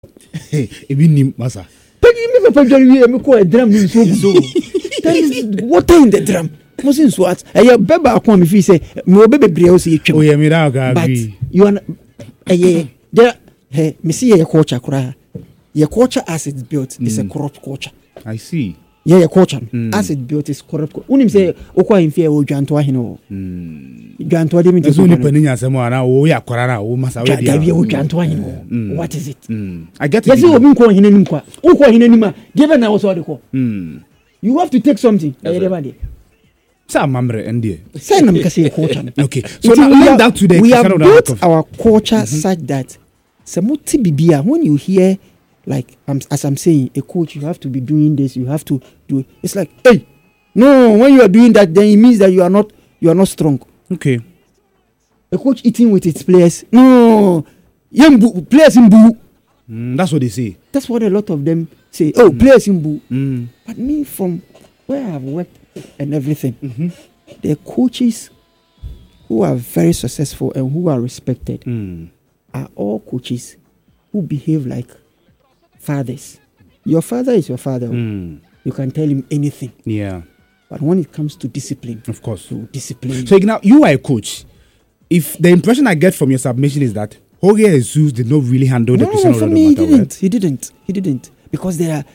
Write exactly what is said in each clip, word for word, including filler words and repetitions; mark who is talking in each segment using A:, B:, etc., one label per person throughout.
A: Ebi nim masa.
B: But you never pay me call a drum in so that is water in the drum. Mustn't what? A your baby come if you say no baby breos you.
A: Oh yeah, me that agree.
B: You are a there. Hey, me see your culture cry. Your culture as it's built is a corrupt culture.
A: I see.
B: Yeah, your culture mm. as it built is corrupt. Unim say okwa in fear o Jantoa hino. Mm. Jantoa dem
A: That's only penny asemo na o ya kwara na o masa we
B: dia. Dia o Jantoa hino. What is it?
A: Mm. I get it.
B: Yes, you obi ko hino nim kwa. Ukwa hino nim a give na so de ko.
A: Mm.
B: You have to take something. Everybody.
A: Sa mamre ndie.
B: Say na me say culture.
A: Okay. So now link that to the
B: we have built our culture mm-hmm. such that Samuti bibia when you hear like um, as I'm saying, a coach, you have to be doing this, you have to do it. It's like, hey, no, when you are doing that, then it means that you are not you are not strong.
A: Okay.
B: A coach eating with its players, no, yembu players in boo.
A: Mm, that's what they say.
B: That's what a lot of them say. Oh, mm. players in boo.
A: Mm.
B: But me, from where I've worked and everything,
A: mm-hmm.
B: the coaches who are very successful and who are respected
A: mm.
B: are all coaches who behave like fathers. Your father is your father.
A: Mm.
B: You can tell him anything.
A: Yeah.
B: But when it comes to discipline,
A: of course,
B: to discipline.
A: So now you are a coach. If the impression I get from your submission is that Jorge Jesus did not really handle
B: no,
A: the Cristiano
B: for
A: Ronaldo
B: me, he
A: matter,
B: didn't.
A: right?
B: He didn't. He didn't. Because there are.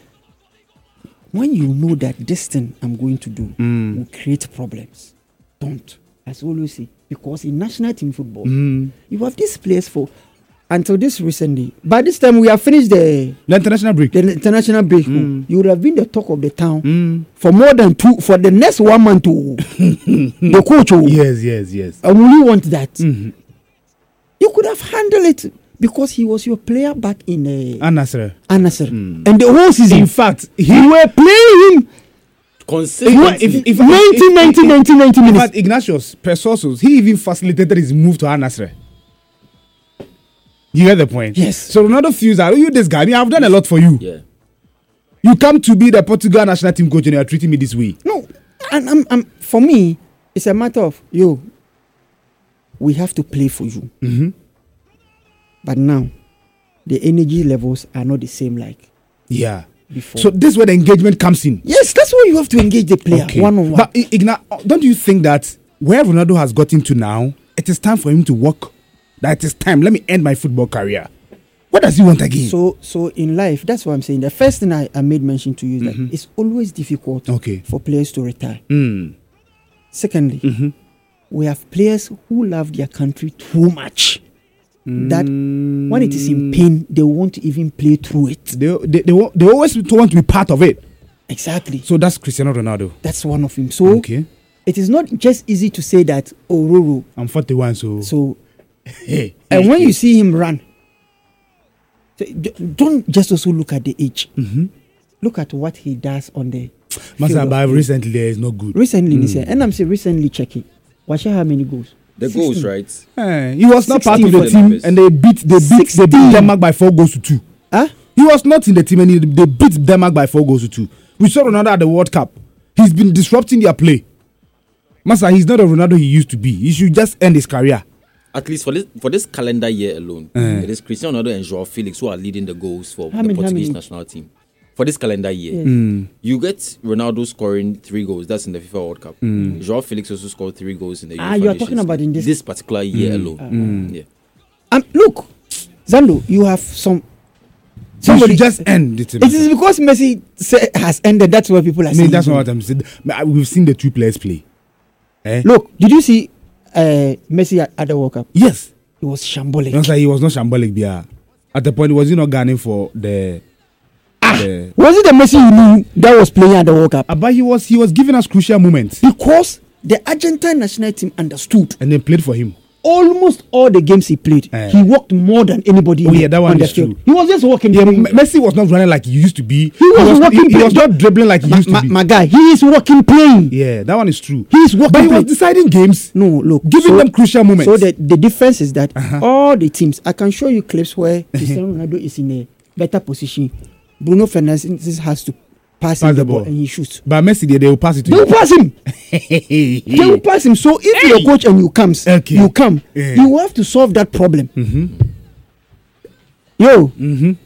B: When you know that this thing I'm going to do
A: mm. will
B: create problems, don't. As I always say, because in national team football,
A: mm.
B: you have this place for. Until this recently, by this time we have finished the,
A: the international break.
B: The international break,
A: mm.
B: you would have been the talk of the town
A: mm.
B: for more than two for the next one month. To the coach,
A: yes, yes, yes.
B: I really want that.
A: Mm-hmm.
B: You could have handled it because he was your player back in uh,
A: Al Nassr.
B: Al Nassr,
A: mm.
B: and the whole season.
A: In fact,
B: he were playing him
C: consistently.
B: If, if, if, ninety, ninety, ninety, ninety minutes.
A: In fact, Ignatius Pesosos, he even facilitated his move to Al Nassr. You get the point?
B: Yes.
A: So Ronaldo feels that, oh, you this guy, I mean, I've done a lot for you.
C: Yeah.
A: You come to be the Portugal national team coach and you are treating me this way.
B: No, and I'm, I'm, for me, it's a matter of, yo, we have to play for you.
A: Mm-hmm.
B: But now, the energy levels are not the same like
A: yeah.
B: before.
A: So this is where the engagement comes in.
B: Yes, that's why you have to engage the player
A: okay.
B: one on one.
A: But Igna, don't you think that where Ronaldo has gotten to now, it is time for him to work? That it is time. Let me end my football career. What does he want again?
B: So, so in life, that's what I'm saying. The first thing I, I made mention to you is
A: mm-hmm.
B: that it's always difficult
A: okay.
B: for players to retire.
A: Mm.
B: Secondly,
A: mm-hmm.
B: we have players who love their country too much mm. that when it is in pain, they won't even play through it.
A: They they, they, they always want to be part of it.
B: Exactly.
A: So that's Cristiano Ronaldo.
B: That's one of him. So
A: okay.
B: it is not just easy to say that, oh, Roro.
A: I'm forty-one, so...
B: So... Hey, and when you see him run, don't just also look at the age.
A: Mm-hmm.
B: Look at what he does on the.
A: Masaba recently there is not good.
B: Recently, mm. and I'm saying recently checking. Watch how many goals.
C: The sixteen. Goals, right?
A: Uh, he was not part of the team, the and they beat they beat they beat Denmark by four goals to two.
B: Huh?
A: He was not in the team, and he, they beat Denmark by four goals to two. We saw Ronaldo at the World Cup. He's been disrupting their play. Masa, he's not a Ronaldo he used to be. He should just end his career.
C: At least for this for this calendar year alone, uh. it is Cristiano Ronaldo and João Felix who are leading the goals for how the many, Portuguese national team. For this calendar year,
B: yes.
A: mm.
C: you get Ronaldo scoring three goals. That's in the FIFA World Cup.
A: Mm.
C: João Felix also scored three goals in the.
B: Ah, you are talking about in this
C: this particular year
A: mm.
C: alone.
B: Uh,
A: mm.
C: Yeah.
B: Um, look, Zando, you have some.
A: Somebody just end it.
B: It is because Messi say, has ended. That's what people are
A: I
B: saying.
A: mean, that's not what I'm saying. We've seen the two players play. Eh?
B: Look, did you see uh, Messi at, at the World Cup?
A: Yes.
B: He was shambolic.
A: No, sir, he was not shambolic. Yeah. At the point, was he not gunning for the?
B: Ah,
A: the
B: was it the Messi you knew that was playing at the World Cup?
A: Uh, but he was he was giving us crucial moments
B: because the Argentine national team understood
A: and they played for him.
B: Almost all the games he played, uh, he worked more than anybody.
A: Oh yeah, that one
B: on
A: is
B: the field.
A: true.
B: He was just walking.
A: Yeah, M- Messi was not running like he used to be.
B: He was, he was walking.
A: He, he was not dribbling like he
B: ma,
A: used to
B: ma,
A: be.
B: My guy, he is walking playing.
A: Yeah, that one is true.
B: He is walking.
A: But he
B: playing.
A: was deciding games.
B: No, look,
A: giving
B: so,
A: them crucial moments.
B: So the the difference is that
A: uh-huh.
B: all the teams. I can show you clips where Cristiano Ronaldo is in a better position. Bruno Fernandes has to pass, pass the, the ball. ball and he shoots.
A: But Messi, they, they will pass it to
B: they
A: you.
B: They will pass him. They will pass him. So if hey. your coach and you comes,
A: okay.
B: you come,
A: yeah.
B: you have to solve that problem.
A: Mm-hmm.
B: Yo,
A: mm-hmm.